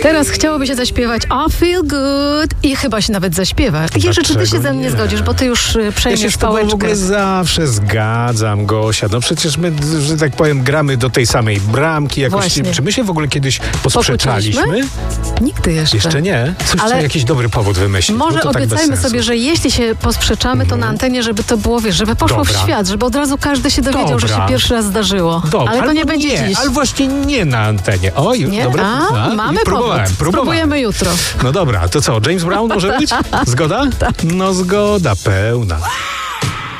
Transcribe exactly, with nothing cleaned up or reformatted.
Teraz chciałoby się zaśpiewać I feel good i chyba się nawet zaśpiewa. Jerzy, czy ty się ze mną nie zgodzisz, bo ty już y, przejmiesz ja się pałeczkę. w ogóle zawsze zgadzam, Gosia. No przecież my, że tak powiem, gramy do tej samej bramki. Jakoś, Właśnie. czy my się w ogóle kiedyś posprzeczaliśmy? Pokłóciliśmy? Nigdy jeszcze. Jeszcze nie. Coś, Ale trzeba jakiś dobry powód wymyślić. Może no to obiecajmy tak bez sensu. sobie, że jeśli się posprzeczamy, to na antenie, żeby to było, wiesz, żeby poszło Dobra. w świat, żeby od razu każdy się dowiedział, Dobra. że się pierwszy raz zdarzyło. Dobra, Ale to nie albo będzie nie, dziś. ale właśnie nie na antenie. O, już, Nie? dobra. A, A, mamy próbowałem, powód. próbowałem. Spróbujemy jutro. No dobra, to co, James Brown może być? Zgoda? No zgoda pełna.